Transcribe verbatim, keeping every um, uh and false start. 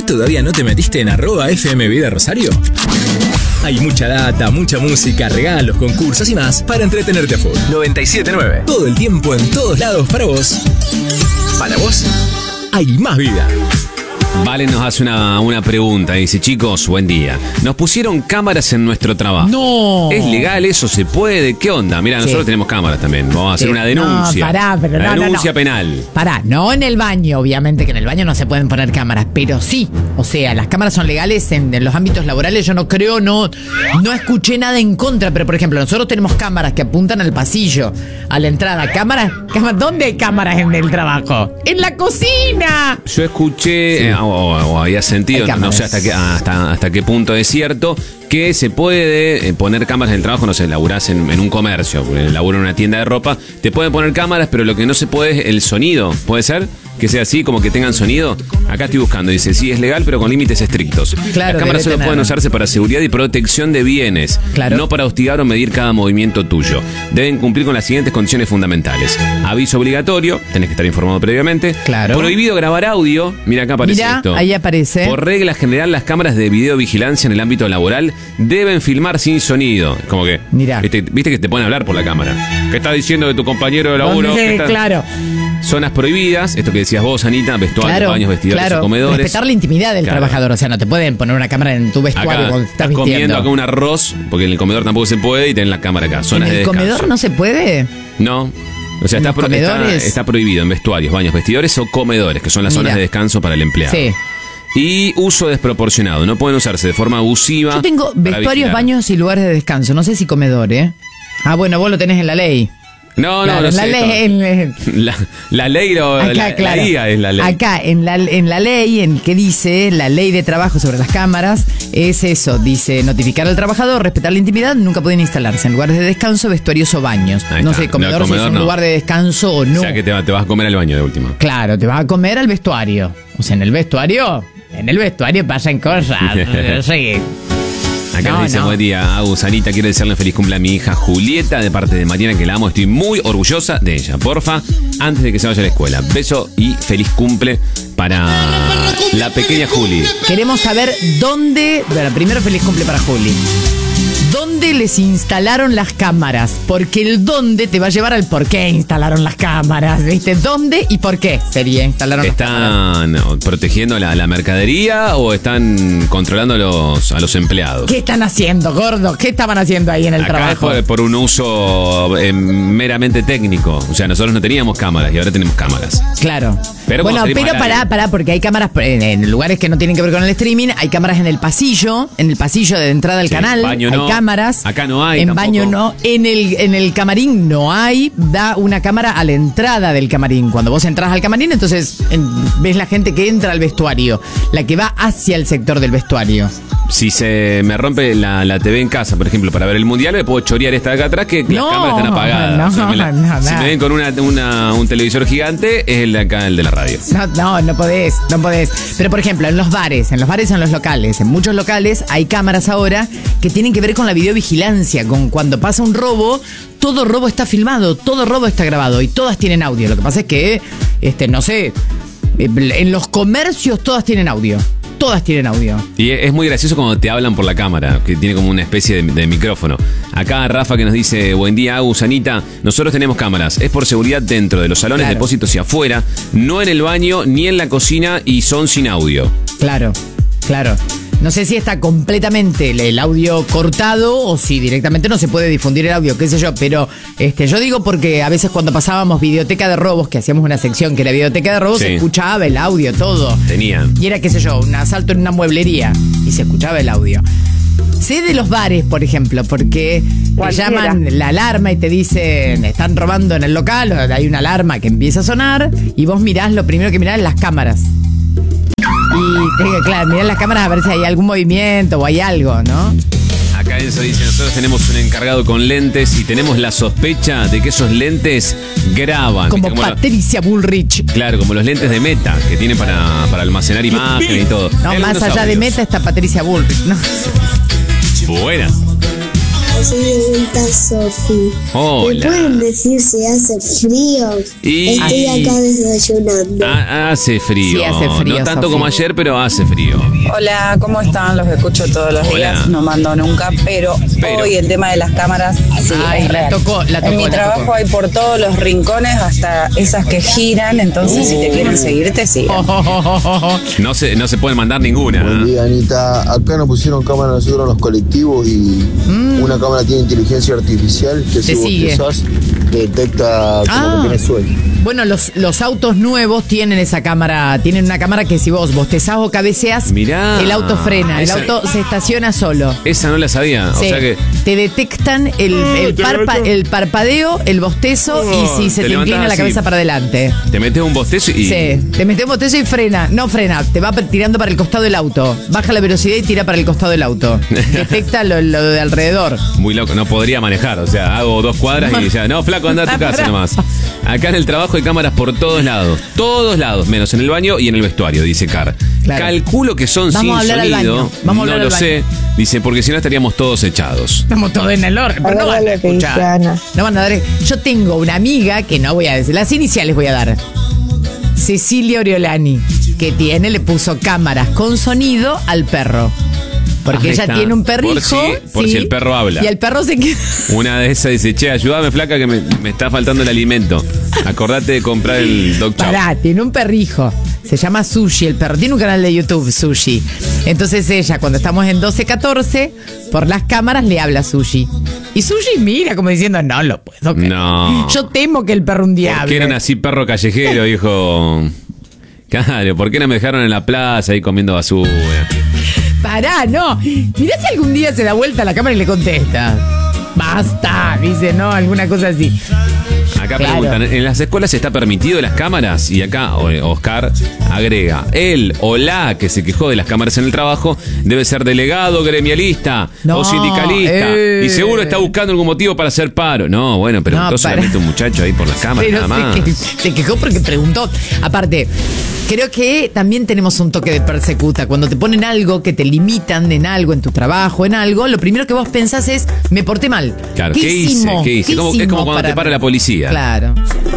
¿Vos todavía no te metiste en arroba F M Vida Rosario? Hay mucha data, mucha música, regalos, concursos y más para entretenerte a full. noventa y siete punto nueve. Todo el tiempo, en todos lados, para vos. Para vos, hay más vida. Vale nos hace una, una pregunta. Dice, chicos, buen día. Nos pusieron cámaras en nuestro trabajo. No. ¿Es legal eso? ¿Se puede? ¿Qué onda? Mira, Sí. nosotros tenemos cámaras también. Vamos a hacer Sí. una denuncia. No, pará, pero una no, no, denuncia no. penal. Pará, no en el baño, obviamente que en el baño no se pueden poner cámaras, pero sí, o sea, las cámaras son legales en, en los ámbitos laborales. Yo no creo, no, no escuché nada en contra, pero por ejemplo, nosotros tenemos cámaras que apuntan al pasillo, a la entrada. ¿Cámaras? Cámaras ¿Dónde hay cámaras en el trabajo? ¡En la cocina! Yo escuché, Sí. eh, o, o había sentido, Hay no cámaras. sé hasta qué, hasta, hasta qué punto es cierto, que se puede eh, poner cámaras en el trabajo. No sé, laburás en, en un comercio, eh, laburo en una tienda de ropa, te pueden poner cámaras, pero lo que no se puede es el sonido. ¿Puede ser? Que sea así, como que tengan sonido. Acá estoy buscando, dice, sí, es legal, pero con límites estrictos. Claro, Las cámaras debe solo tener. pueden usarse para seguridad y protección de bienes, Claro. no para hostigar o medir cada movimiento tuyo. Deben cumplir con las siguientes condiciones fundamentales. Aviso obligatorio, tenés que estar informado previamente. Claro. Prohibido grabar audio. Mira, acá aparece Mirá, esto. ahí aparece. Por regla general, las cámaras de videovigilancia en el ámbito laboral deben filmar sin sonido. Como que, Mirá. ¿viste, viste que te ponen a hablar por la cámara? ¿Qué está diciendo de tu compañero de laburo? ¿Dónde? ¿Qué está- Claro. Zonas prohibidas, esto que decías vos, Anita, vestuarios, Claro, baños, vestidores claro. o comedores. Respetar la intimidad del Claro. trabajador. O sea, no te pueden poner una cámara en tu vestuario Acá cuando estás estás comiendo vistiendo. acá un arroz, porque en el comedor tampoco se puede, y tenés la cámara acá. ¿En Zonas de el descanso. comedor no se puede? No. O sea, ¿En está, los pro- está, comedores? está prohibido en vestuarios, baños, vestidores o comedores, que son las Mira. zonas de descanso para el empleado. Sí. Y uso desproporcionado. No pueden usarse de forma abusiva. Yo tengo para vestuarios, vigilar. baños y lugares de descanso. No sé si comedor, ¿eh? Ah, bueno, vos lo tenés en la ley. No, Claro, no, no en la sé, ley, esto- en- La, la ley, lo, Acá, la, claro. la guía es la ley. Acá, en la, en la ley, en que dice, la ley de trabajo sobre las cámaras, es eso. Dice, notificar al trabajador, respetar la intimidad, nunca pueden instalarse en lugares de descanso, vestuarios o baños. Ahí No está. sé, comedor, No, si comedor es un no. lugar de descanso o no. O sea que te, va- te vas a comer al baño de última. Claro, te vas a comer al vestuario. O sea, en el vestuario, en el vestuario pasan cosas. Sí. Acá No, le dice, no. buen día, Agus, Anita, quiero desearle feliz cumple a mi hija Julieta, de parte de Mariana, que la amo, estoy muy orgullosa de ella. Porfa, antes de que se vaya a la escuela, beso y feliz cumple para la pequeña Juli. Queremos saber dónde. Bueno, primero feliz cumple para Juli. ¿Dónde les instalaron las cámaras? Porque el dónde te va a llevar al por qué instalaron las cámaras, ¿viste? ¿Dónde y por qué sería instalaron las cámaras? ¿Están protegiendo la, la mercadería o están controlando a los, a los empleados? ¿Qué están haciendo, gordo? ¿Qué estaban haciendo ahí en el Acá es trabajo? por, por un uso eh, meramente técnico. O sea, nosotros no teníamos cámaras y ahora tenemos cámaras. Claro. Pero bueno, cuando salimos pero al aire- pará, pará, porque hay cámaras en, en lugares que no tienen que ver con el streaming, hay cámaras en el pasillo, en el pasillo de entrada al Sí, canal, baño hay no, cámaras. acá no hay En tampoco. baño no, en el, en el camarín no hay, da una cámara a la entrada del camarín. Cuando vos entras al camarín, entonces en- ves la gente que entra al vestuario, la que va hacia el sector del vestuario. Si se me rompe la, la T V en casa, por ejemplo, para ver el mundial, me puedo chorear esta de acá atrás que No, las cámaras están apagadas. no, O sea, me la- no, si no. me ven con una, una- un televisor gigante, es el de acá, el de la radio. No, no, no podés, no podés. Pero por ejemplo, en los bares, en los bares o en los locales, en muchos locales hay cámaras ahora que tienen que ver con la videovigilancia, con cuando pasa un robo, todo robo está filmado, todo robo está grabado y todas tienen audio. Lo que pasa es que, este, no sé, en los comercios todas tienen audio. Todas tienen audio. Y es muy gracioso cuando te hablan por la cámara, que tiene como una especie de, de micrófono. Acá Rafa que nos dice, buen día, Agus, Anita, nosotros tenemos cámaras, es por seguridad dentro de los salones, Claro. depósitos y afuera, no en el baño ni en la cocina y son sin audio. Claro, claro. No sé si está completamente el, el audio cortado o si directamente no se puede difundir el audio, qué sé yo, pero este, yo digo porque a veces cuando pasábamos videoteca de robos, que hacíamos una sección que era videoteca de robos, Sí. se escuchaba el audio, todo. Tenían. Y era, qué sé yo, un asalto en una mueblería y se escuchaba el audio. Sé de los bares, por ejemplo, porque te Cualquiera. llaman la alarma y te dicen, están robando en el local, o hay una alarma que empieza a sonar y vos mirás, lo primero que mirás es las cámaras. Y te- claro, mirás las cámaras a ver si hay algún movimiento o hay algo, ¿no? Acá Enzo dice, nosotros tenemos un encargado con lentes y tenemos la sospecha de que esos lentes graban. Como ¿Viste? Como Patricia Bullrich. lo- claro, como los lentes de Meta, que tienen para, para almacenar imágenes y todo. No, Hay más algunos allá de audios. Meta está Patricia Bullrich, ¿no? Buenas. soy de vuelta Sofi. Hola. ¿Me pueden decir si hace frío? Y- Estoy acá desayunando. Ah, hace frío. Sí, hace frío, No tanto Sofi. como ayer, pero hace frío. Hola, ¿cómo están? Los escucho todos los Hola. días, no mando nunca, pero, Pero. hoy el tema de las cámaras sí, Ay, es la real. tocó, la En tocó, mi la trabajo tocó. hay por todos los rincones, hasta esas que giran, entonces si te quieren seguir, te siguen. No se, no se pueden mandar ninguna. Buen día, Anita. Acá nos pusieron cámara nosotros en los colectivos y una cámara tiene inteligencia artificial que si Te sigue. bostezás detecta como Ah. que tenés sueño. Bueno, los, los autos nuevos tienen esa cámara, tienen una cámara que si vos bostezás o cabeceas, Mirá. el auto frena, el Esa- auto se estaciona solo. Esa no la sabía. O Sí, sea que. te detectan el, el, parpa- el parpadeo, el bostezo y si se Te te, levantás inclina la así. cabeza para adelante. Te metes un bostezo y. Sí, te metes un bostezo y frena. No frena, te va tirando para el costado del auto. Baja la velocidad y tira para el costado del auto. Detecta lo, lo de alrededor. Muy loco, no podría manejar. O sea, hago dos cuadras y ya, no, flaco, anda a tu Ah, casa pará. nomás. Acá en el trabajo hay cámaras por todos lados. Todos lados, menos en el baño y en el vestuario, dice Car. Claro. Calculo que son Vamos sin a hablar al sonido. baño. Vamos a no hablar lo al sé. Dice, porque si no estaríamos todos echados. Estamos todos en el horno, pero no van a escuchar. No van a dar. Yo tengo una amiga que no voy a decir, las iniciales voy a dar. Cecilia Oriolani, que tiene, le puso cámaras con sonido al perro. Porque Ahí ella está. tiene un Por perrijo. si- por si el perro habla. Y el perro se queda. Una de esas dice, che, ayúdame, flaca, que me, me está faltando el alimento. Acordate de comprar el dog chow. Pará, tiene un perrijo. Se llama Sushi, el perro. Tiene un canal de YouTube, Sushi. Entonces ella, cuando estamos en doce catorce, por las cámaras le habla a Sushi. Y Sushi mira como diciendo, no lo puedo creer. No. Yo temo que el perro un día ¿Por qué hable. eran así perro callejero? Dijo. Claro, ¿por qué no me dejaron en la plaza ahí comiendo basura? Pará, no. Mirá si algún día se da vuelta a la cámara y le contesta. Basta, dice, no, alguna cosa así. Acá Claro. preguntan, ¿en las escuelas está permitido las cámaras? Y acá o- Oscar agrega, él o la que se quejó de las cámaras en el trabajo debe ser delegado, gremialista No, o sindicalista. eh. Y seguro está buscando algún motivo para hacer paro. No, bueno, pero No, entonces para. solamente un muchacho ahí por las cámaras Pero nada más. se, que- se quejó porque preguntó. Aparte, creo que también tenemos un toque de persecuta. Cuando te ponen algo, que te limitan en algo, en tu trabajo, en algo, lo primero que vos pensás es, me porté mal. Claro, ¿qué hice? hicimos? ¿Qué hice? Como- es como hicimos cuando te para la policía. Claro.